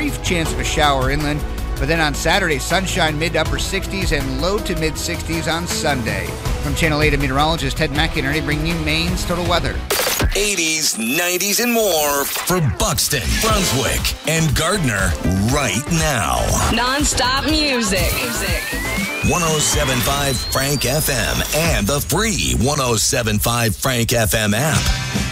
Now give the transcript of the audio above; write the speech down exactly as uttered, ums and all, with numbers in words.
brief chance of a shower inland. But then on Saturday, sunshine mid to upper sixties and low to mid sixties on Sunday. From Channel eight, meteorologist Ted McInerney bringing you Maine's Total Weather. eighties, nineties, and more for Buxton, Brunswick, and Gardner right now. Non-stop music. one oh seven point five Frank F M and the free one oh seven point five Frank F M app.